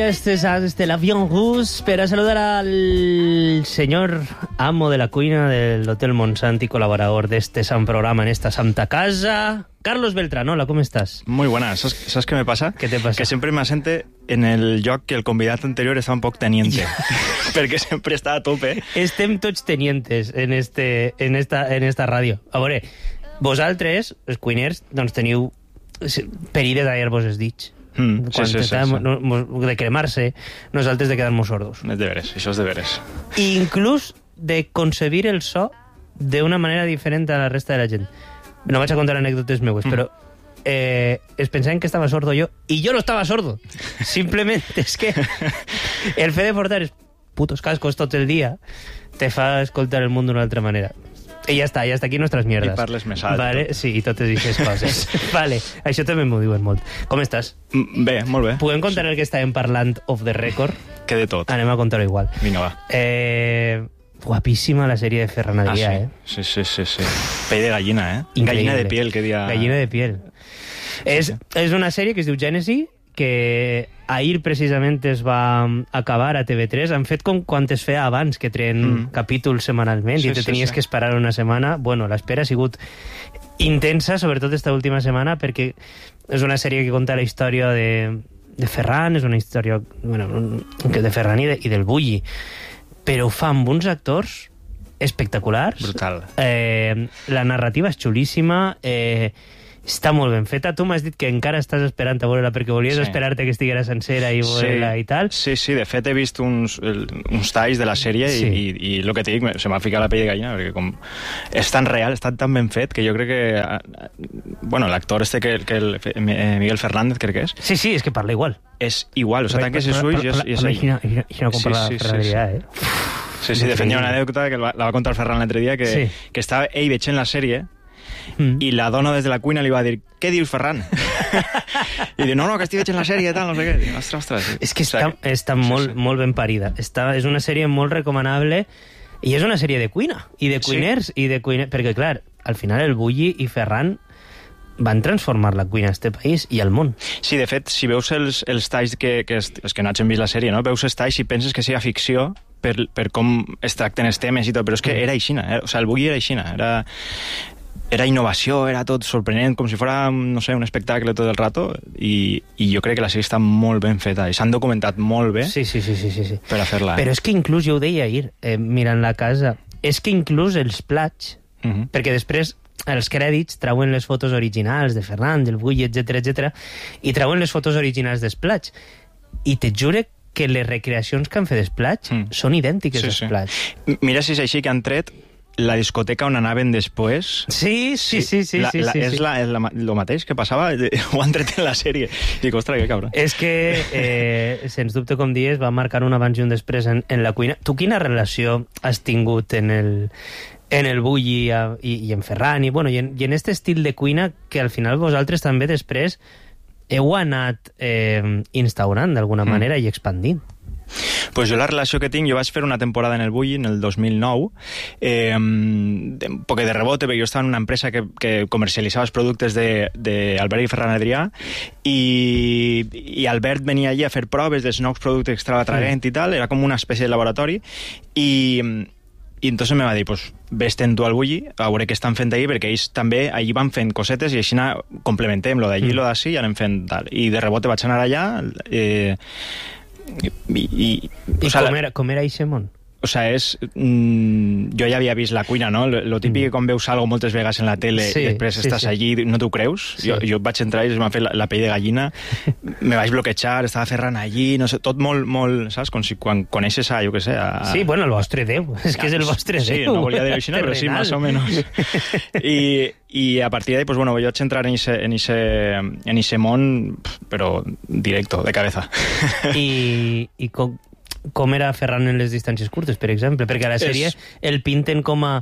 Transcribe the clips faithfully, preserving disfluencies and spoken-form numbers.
este es este, l'avión Rus para saludar al señor amo de la cuina del Hotel Montsant y colaborador de este San programa en esta santa casa, Carlos Beltrán. Hola, ¿cómo estás? Muy buenas. ¿Sabes, ¿Sabes qué me pasa? ¿Qué te pasa? Que sempre m'assente en el lloc que el convidat anterior estava un poc teniente, perquè sempre està a tope. Estem tots tenientes en, este, en, esta, en esta ràdio. A veure, vosaltres, els cuiners, doncs teniu perides d'aller-vos els dits. Mm, Quan sí, sí, sí, sí. de cremar-se, nosaltres de quedar-nos sordos. És de veres, això és de veres. I inclús de concebir el so d'una manera diferent a la resta de la gent. No vaig a contar anècdotes meues, mm. però eh, es pensaven que estava sordo jo, i jo no estava sordo. Simplement és que el fet de portar els putos cascos tot el dia te fa escoltar el món d'una altra manera. I ja està, ja està aquí nostres mierdes. I parles més alt. Vale, sí, i totes aquestes coses. Vale, això també m'ho diuen molt. Com estàs? Bé, molt bé. Podem contar el que estàvem parlant off the record? Que de tot. Anem a contar-ho igual. Vinga, va. Eh... Guapíssima la sèrie de Ferran Adrià, ah, sí? eh? Sí, sí, sí, sí. Pell de gallina, eh? Increïble. Gallina de piel, que dia... Gallina de piel. Sí, és, sí. és una sèrie que es diu Gènesi, que ahir precisament es va acabar a T V tres. Han fet com quan es feia abans, que trien mm. capítols setmanalment, sí, i te sí, tenies sí. que esperar una setmana. Bueno, l'espera ha sigut intensa, sobretot esta última setmana, perquè és una sèrie que conta la història de, de Ferran, és una història bueno, de Ferran i, de, i del Bulli, però ho fa amb uns actors espectaculars. Brutal. Eh, la narrativa és xulíssima, eh, està molt ben feta. Tu m'has dit que encara estàs esperant a veure-la perquè volies sí. esperar-te que estiguera sencera i veure-la sí. i tal. Sí, sí, de fet he vist uns, el, uns talls de la sèrie sí. i, i, i el que t'he dit, se m'ha ficat la pell de gallina perquè com és tan real, està tan ben fet que jo crec que bueno, l'actor este que, que el, Miguel Fernández crec que és. Sí, sí, és que parla igual. És igual, o sigui, tanques els ulls i és... I és no com parla Ferran Adrià, eh? Sí, sí, de fet hi ha una anècdota que la va contar el Ferran l'altre dia que, sí. que estava ell veient la sèrie Mm. i la dona des de la cuina li va dir què dius, Ferran? I diu, no, no, que estic veient la sèrie i tal, no sé què. Diu, ostres, ostres. És que està, o sigui, està sí, molt, sí. molt ben parida. Està, és una sèrie molt recomanable i és una sèrie de cuina i de cuiners, sí. i de cuiner... perquè, clar, al final el Bulli i Ferran van transformar la cuina a este país i al món. Sí, de fet, si veus els, els talls que, que els, els que no hagin vist la sèrie, no? Veus els talls i penses que sigui ficció per, per com es tracten els temes i tot, però és que era aixina, eh? O sigui, el Bulli era aixina, era... era innovació, era tot sorprenent, com si fos, no sé, un espectacle tot el rato, i, i jo crec que la sèrie està molt ben feta, i s'han documentat molt bé sí, sí, sí, sí, sí, sí. per a fer-la. Però és que inclús, jo ho deia ahir, eh, mirant la casa, és que inclús els plats, uh -huh. perquè després els crèdits trauen les fotos originals de Ferran, del Bulli, etcètera, etcètera, i trauen les fotos originals dels plats, i te jure que les recreacions que han fet dels plats mm. són idèntiques sí, als sí. plats. Mira si és així que han tret la discoteca on anaven després. Sí, sí, sí, sí. La, sí, la, sí, és sí. la, el mateix que passava, ho han tret en la sèrie. Dic, ostres, que cabra. És que, eh, sens dubte, com dies, va marcar un abans i un després en, en la cuina. Tu quina relació has tingut en el, en el Bulli i, i en Ferran, i, bueno, i, en, i en este estil de cuina que al final vosaltres també després heu anat eh, instaurant d'alguna manera mm. i expandint? Pues jo la relació que tinc, jo vaig fer una temporada en el Bulli en el dos mil nou, eh, un poc de rebote, perquè jo estava en una empresa que, que comercialitzava els productes d'Albert i Ferran Adrià, i, i Albert venia allí a fer proves dels nous productes que estava traient mm. i tal, era com una espècie de laboratori, i... i entonces me va dir, pues, vés-te'n tu al Bulli a veure què estan fent allí, perquè ells també allí van fent cosetes i així complementem lo d'allí i mm. lo d'ací i anem fent tal. I de rebote vaig anar allà eh, i... I, i, I o sea, com, era, com era eixe món? O sea, és... Mm, jo ja havia vist la cuina, no? Lo, lo típic mm. que quan veus algo moltes vegades en la tele sí, i després sí, estàs sí. allí, no t'ho creus? Sí. Jo, jo vaig entrar i es m'ha fet la, la pell de gallina, me vaig bloquejar, estava Ferran allí, no sé, tot molt, molt, saps? Com si quan coneixes a, jo què sé... A... Sí, bueno, el vostre Déu, és que és el vostre Déu. Sí, no volia dir així, però sí, més o menys. I, i a partir d'ahí, pues bueno, jo vaig entrar en ese, en ese, en ese món, però directo, de cabeza. I, i com... com era Ferran en les distàncies curtes, per exemple, perquè a la sèrie és... el pinten com a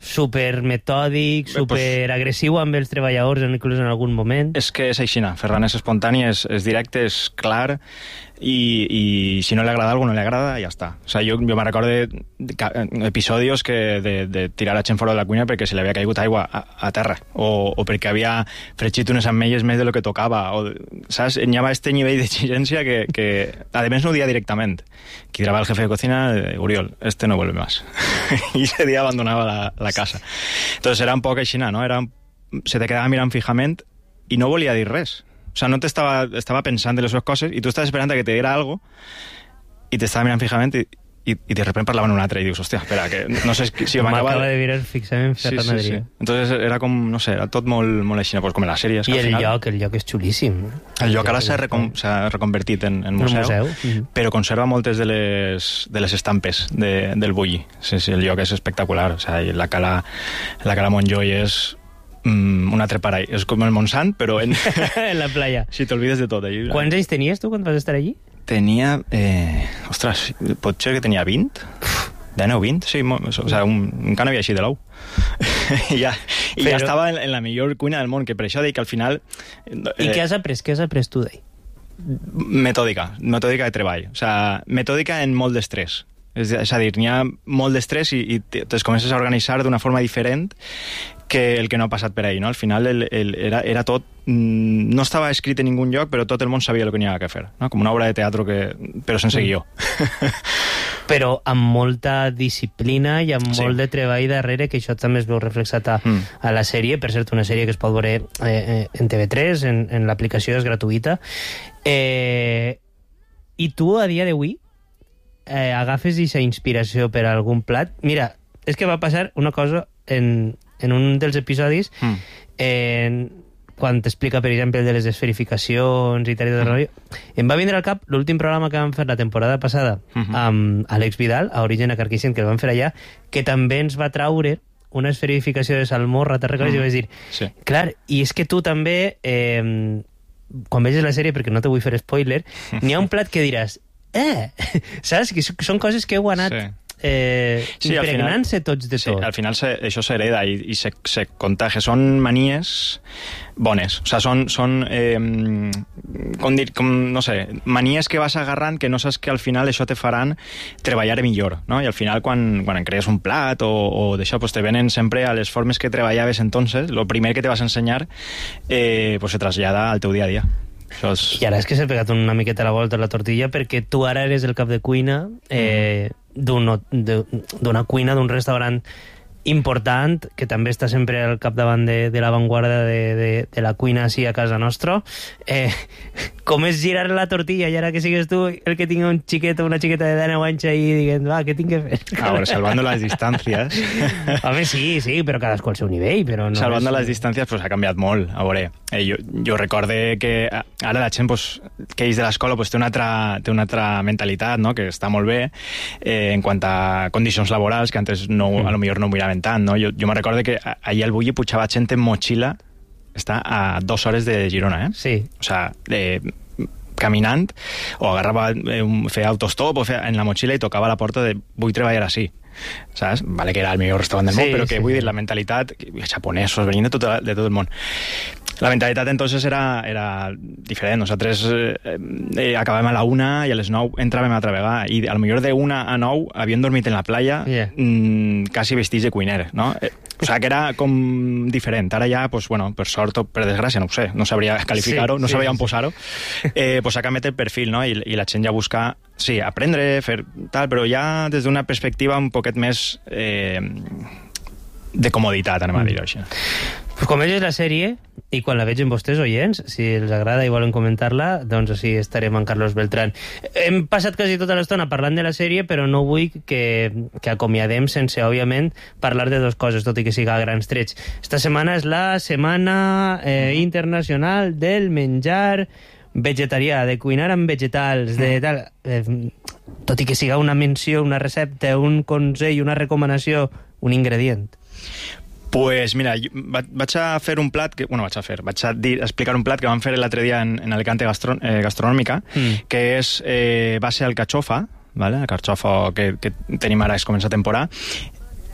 super metòdic, super agressiu amb els treballadors, inclús en algun moment. És que és així, Ferran és espontani, és, és directe, és clar, i, i si no li agrada alguna no li agrada, ja està. O sigui, jo, jo me recordo episodis que de, de tirar la gent fora de la cuina perquè se li havia caigut aigua a, a terra, o, o perquè havia fregit unes ametlles més de lo que tocava, o, saps? Hi havia este nivell d'exigència que, que, a més, no ho dia directament. Qui grabava el jefe de cocina, Oriol, este no vuelve más. I ese dia abandonava la, la casa. Entonces era un poc així, no? Era, se te quedava mirant fijament i no volia dir res. O sea, no te estaba, estaba pensando en les seves coses i tu estaves esperant que te diera algo i te estava mirant fijament i, i, i de repente parlava en un altre i dius, hòstia, espera, que no sé si m'acaba... M'acaba de mirar fixament Ferran sí, sí, Adrià. Sí. Entonces era com, no sé, era tot molt, molt així, pues com en les sèries. I el final... lloc, el lloc és xulíssim. El lloc ara s'ha recom... reconvertit en, en museu, museu. Mm-hmm. però conserva moltes de les, de les estampes de, del Bulli. Sí, sí, el lloc és espectacular. O sigui, la cala, la cala Montjoy és Mm, un altre parai. És com el Montsant, però en... en la playa. Si t'olvides de tot. Allí. Quants anys tenies tu quan vas estar allí? Tenia... Eh... Ostres, pot ser que tenia vint? dinou, vint? Sí, o sigui, un, encara havia així de l'ou. I ja, i però... ja estava en, en la millor cuina del món, que per això dic que al final... Eh... I què has après? Què has après tu d'ell? Metòdica, metòdica de treball. O sigui, metòdica en molt d'estrès. És, és a dir, n'hi ha molt d'estrès i, i te comences a organitzar d'una forma diferent que el que no ha passat per ahí, no? Al final el, el, era, era tot... No estava escrit en ningun lloc, però tot el món sabia el que n'hi havia que fer, no? Com una obra de teatre, que, però sense mm. guió. Però amb molta disciplina i amb sí. molt de treball darrere, que això també es veu reflexat a, mm. a la sèrie, per cert, una sèrie que es pot veure eh, en T V tres, en, en l'aplicació és gratuïta. Eh, I tu, a dia d'avui, eh, agafes aquesta inspiració per a algun plat? Mira, és que va passar una cosa en, en un dels episodis, mm. en, quan t'explica, per exemple, de les esferificacions i tal i tal, mm. em va vindre al cap l'últim programa que vam fer la temporada passada mm-hmm. amb Alex Vidal, a Origen a Carquixent, que el vam fer allà, que també ens va traure una esferificació de salmorra, te'n recordes? Mm. I vaig dir, sí. Clar, i és que tu també, eh, quan veges la sèrie, perquè no te vull fer spoiler, n'hi ha un plat que diràs, eh, saps? Que són coses que heu anat sí. eh, sí, impregnant-se tots de sí, tot. Al final se, això s'hereda i, i se, se contagia. Són manies bones. O sigui, són, són eh, com dir, com, no sé, manies que vas agarrant que no saps que al final això te faran treballar millor, no? I al final quan, quan en crees un plat o, o d'això, pues te venen sempre a les formes que treballaves entonces, lo primer que te vas a ensenyar eh, pues se trasllada al teu dia a dia. És... I ara és que s'ha pegat una miqueta la volta a la tortilla perquè tu ara eres el cap de cuina eh, d'una cuina, d'un restaurant important, que també està sempre al capdavant de, de l'avantguarda de, de, de la cuina així a casa nostra. Eh, com és girar la tortilla i ara que sigues tu el que tingui un xiquet o una xiqueta de deu anys ahí dient, va, què tinc que fer? Ahora, salvando las distancias. Home, sí, sí, però cadascú al seu nivell. Però no salvando és... las distancias, pues ha canviat molt. A veure, eh, jo, jo recorde que ara la gent pues, que és de l'escola pues, té, una altra, té una altra mentalitat, no? Que està molt bé eh, en quant a condicions laborals, que antes no, mm. a lo millor no miraven tant, no? Jo, jo me recordo que allà al Bulli pujava gent en motxilla, està a dues hores de Girona, eh? Sí. O sea, eh, caminant, o agarrava, eh, feia autostop, o feia en la motxilla i tocava a la porta de vull treballar així. Saps? Vale que era el millor restaurant del sí, món, però que sí, vull sí. dir, la mentalitat, japonesos, venint de tot, de tot el món. La mentalitat entonces era, era diferent. Nosaltres eh, eh, acabàvem a la una i a les nou entràvem a altra vegada i a lo millor de una a nou havíem dormit en la playa yeah. mmm, quasi vestits de cuiner, no? Eh, o sigui que era com diferent. Ara ja, pues, bueno, per sort o per desgràcia, no ho sé, no sabria qualificar-ho, sí, no sabria sí, on sí. posar-ho, eh, pues s'ha canviat el perfil, no? I, i la gent ja busca, sí, aprendre, fer tal, però ja des d'una perspectiva un poquet més eh, de comoditat, anem a dir-ho així. Pues quan veges la sèrie, i quan la vegin vostès oients, si els agrada i volen comentar-la, doncs així estarem amb Carlos Beltrán. Hem passat quasi tota l'estona parlant de la sèrie, però no vull que, que acomiadem sense, òbviament, parlar de dues coses, tot i que siga a grans trets. Esta setmana és la Setmana eh, Internacional del Menjar Vegetarià, de cuinar amb vegetals, de tal... Eh, tot i que siga una menció, una recepta, un consell, una recomanació, un ingredient. Pues mira, vaig a fer un plat que, bueno, vaig a fer, vaig a dir, explicar un plat que vam fer l'altre dia en, en Alicante Gastro, eh, Gastronòmica, mm. que és eh, base al cachofa, ¿vale? El carxofa que, que tenim ara és començar a temporar,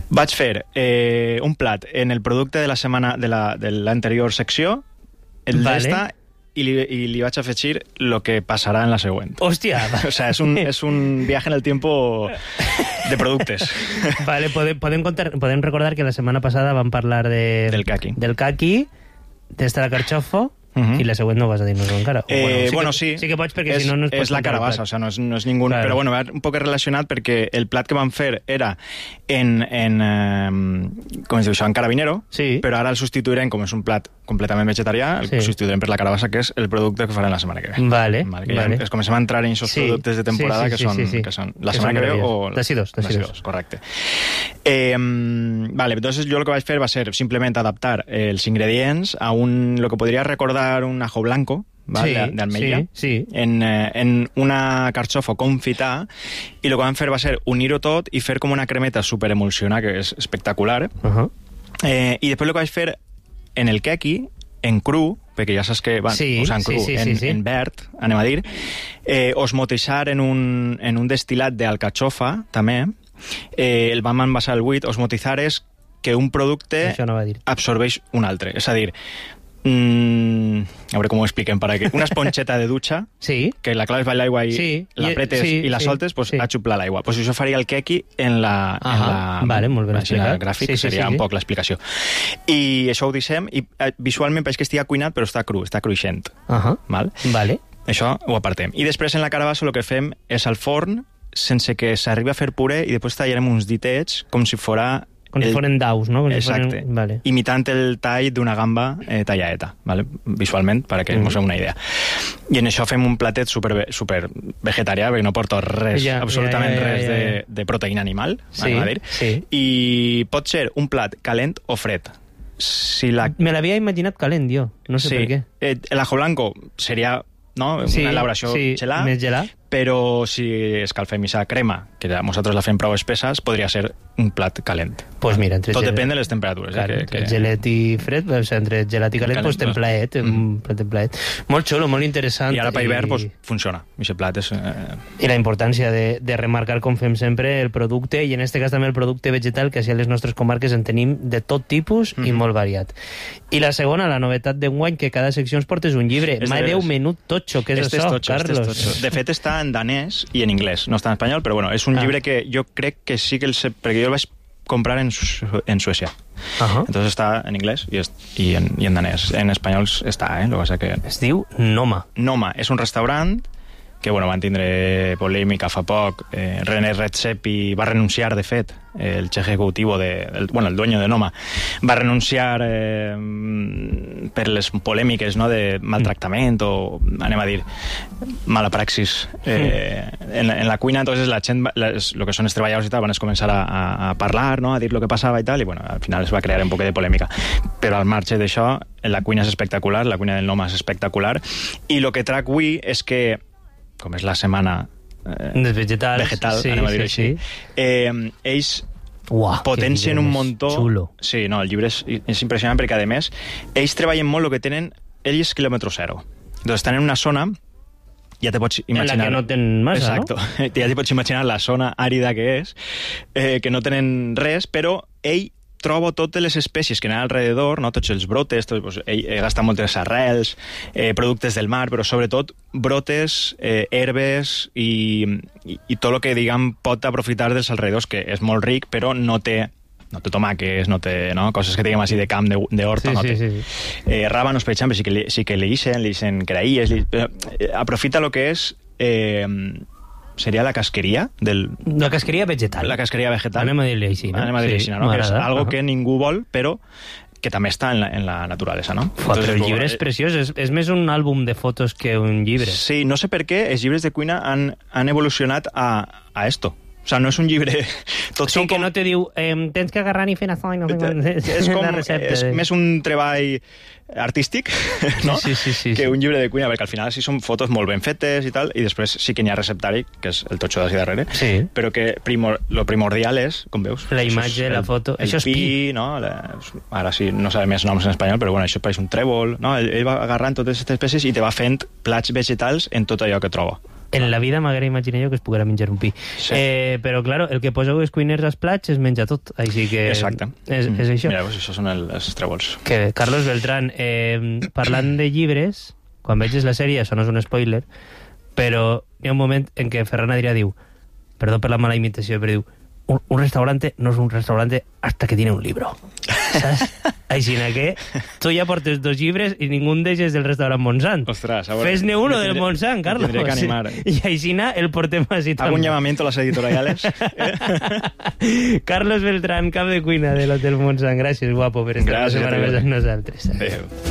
Vaig fer eh, un plat en el producte de la setmana de la, de l'anterior secció, el Vale. d'esta, i li, i li vaig afegir lo que passarà en la següent. Hòstia! O sea, és un, és un viaje en el tiempo de productes. Vale, podem, podem, contar, podem recordar que la setmana passada vam parlar de, Del caqui. del caqui, d'esta la carxofo, Uh-huh. i la següent no vas a dir-nos encara. O, Eh, sí bueno, que, sí. Sí que pots, perquè és, si no, no es pot és la contar el carabassa, plat. o sea, no és, no és ningú... Claro. Però bueno, va un poc relacionat perquè el plat que van fer era en, en eh, com es diu això, en carabinero, Sí. però ara el substituirem, com és un plat completament vegetarià, el Sí. substituirem per la carabassa, que és el producte que farem la setmana que ve. Vale, que vale. Ja es comencem a entrar en aquests Sí. productes de temporada Sí, sí, que, són, sí, sí, sí. que són la Que setmana són que ve o... meravellós. Decidors, decidors. Decidors, correcte. Eh, vale, entonces jo el que vaig fer va ser simplement adaptar els ingredients a un, lo que podria recordar un ajo blanco, ¿vale? Sí, de, de ametlla, sí, sí. En, eh, en una carxofo confitada, i el que vam fer va ser unir-ho tot i fer com una cremeta superemulsionada, que és espectacular. Uh -huh. Eh, I després el que vaig fer en el quequi, en cru, perquè ja saps que van Sí, usant sí, cru, sí, en, sí, sí. en verd, anem a dir, eh, osmotitzar en un, en un destil·lat d'alcachofa, també, eh, el vam envasar al buit. Osmotitzar és que un producte Això no va dir. absorbeix un altre. És a dir, mm, a veure com ho expliquem per aquí. Una esponxeta de dutxa, Sí. que la claves baix l'aigua i Sí, la i- apretes sí, i la sí, soltes, pues, sí. a xuplar l'aigua. Pues això faria el quequi en la... en Ahà, la vale, molt ben pàgina explicat. gràfic, Sí, sí, seria sí, un sí. poc l'explicació. I això ho deixem, i eh, visualment pareix que estigui cuinat, però està cru, està cruixent. Uh -huh. Val? Vale. Això ho apartem. I després en la carabassa el que fem és al forn, sense que s'arribi a fer puré, i després tallarem uns ditets com si fora... Com si el- foren daus, no? Com si Exacte. foren... Vale. Imitant el tall d'una gamba eh, tallaeta, ¿vale? Visualment, perquè Mm. ens fem una idea. I en això fem un platet super, super vegetarià, perquè no porta res, Ja, absolutament ja, ja, ja, res ja. de, de proteïna animal, Sí, anem a dir. sí. I pot ser un plat calent o fred. Si la... Me l'havia imaginat calent, jo. No sé sí, per què. eh, el ajo blanco seria, no, Sí, una elaboració sí, gelada, més gelat. però si escalfem aquesta crema, que ja nosaltres la fem prou espesses, podria ser un plat calent. Pues mira, entre Tot gelet- depèn de les temperatures. Claro, eh, entre gelet i fred, o sigui, entre gelat i calent, Calent, pues doncs. templaet, Mm. un plat templaet. Molt xulo, molt interessant. I ara per hivern pues, funciona. Aquest plat és... Eh... I la importància de, de remarcar, com fem sempre, el producte, i en este cas també el producte vegetal, que així a les nostres comarques en tenim de tot tipus mm. i molt variat. I la segona, la novetat d'enguany, que cada secció ens portes un llibre. És Mai de Déu, veres. menut totxo, que és Este això, és totxo, este és Carlos. totxo. De fet, està en danès i en anglès. No està en espanyol, però bueno, és un Ah. llibre que jo crec que sí que el sé, perquè jo el vaig comprar en, Su en Suècia. Ahà. Entonces està en anglès i, es, i, en, i en danès. En espanyol està, eh? Lo que passa que... Es diu Noma. Noma és un restaurant que bueno, van tindre polèmica fa poc. Eh, René Redzepi va renunciar, de fet, eh, el xef executivo, de, el, bueno, el dueño de Noma, va renunciar eh, per les polèmiques, no?, de maltractament o, anem a dir, mala praxis eh, en, en la cuina. Entonces la gent, les, lo que són els treballadors i tal, van començar a, a, a parlar, no?, a dir lo que passava i tal, i bueno, al final es va crear un poc de polèmica. Però al marge d'això, la cuina és espectacular, la cuina del Noma és espectacular, i lo que trac avui és que, com és la setmana eh, Dels vegetals. vegetal, sí, anem a dir sí, així, sí. eh, ells Uah, potencien que un llibre més muntó... Xulo. Sí, no, el llibre és, és impressionant perquè, a més, ells treballen molt el que tenen, ells quilòmetre zero. Entonces, estan en una zona, ja te pots imaginar... En la que no tenen massa, Exacto. no? Ja te pots imaginar la zona àrida que és, eh, que no tenen res, però ell trobo totes les espècies que n'hi ha alrededor, no? Tots els brotes, tot, doncs, ell, ell gasta moltes arrels, eh, productes del mar, però sobretot brotes, eh, herbes i, i, i tot el que, diguem, pot aprofitar dels alrededors, que és molt ric, però no té no té tomàquets, no té, no? Coses que diguem així de camp, d'horta, Sí, no sí, té. sí, sí. Eh, ràbanos, per exemple, sí que li, sí que li ixen, li ixen graïes, li, eh, aprofita el que és... Eh, seria la casqueria del... La casqueria vegetal. La casqueria vegetal. Anem a dir-li així, no? Anem a dir-li així, no? Que és m'agrada. algo Ahà. que ningú vol, però que també està en la, en la naturalesa, no? Fua, però el Entonces, llibre eh, és preciós, és, és més un àlbum de fotos que un llibre. Sí, no sé per què els llibres de cuina han, han evolucionat a, a esto. O sea, no és un llibre... Tots Sí, són que com... no te diu, eh, tens que agarrar i fer això i no sé quan... És com... La recepta És de- més un treball artístic, no? Sí, sí, sí, que sí. un llibre de cuina, perquè al final sí són fotos molt ben fetes i tal, i després sí que n'hi ha receptari, que és el totxo d'ací darrere, Sí. però que primor, lo primordial és, com veus... La això imatge, és la el- foto. El Això és pi, pi. no? La, ara sí, no sabe més noms en espanyol, però bueno, això pareix un trèvol, no? Ell, ell va agarrant totes aquestes espècies i te va fent plats vegetals en tot allò que troba. En la vida m'haguera imaginat jo que es poguera menjar un pi. Sí. Eh, però, clar, el que poseu els cuiners als plats es menja tot. Així que... Exacte. És, és això. Mira, doncs això són el, els trèvols. Que Carlos Beltrán, eh, parlant de llibres, quan veges la sèrie, això no és un spoiler, però hi ha un moment en què Ferran Adrià diu, perdó per la mala imitació, però diu, un, un restaurante no és un restaurante hasta que tiene un libro. Saps? Així que tu ja portes dos llibres i ningú deixes del restaurant Montsant. Ostres, a veure... Fes-ne uno del Montsant, Carlos. Tendré que animar. I així el portem així també. Hago un llamamiento a las editoriales. Carlos Beltrán, cap de cuina de l'Hotel Montsant. Gràcies, guapo, per estar una setmana més amb nosaltres. Adéu.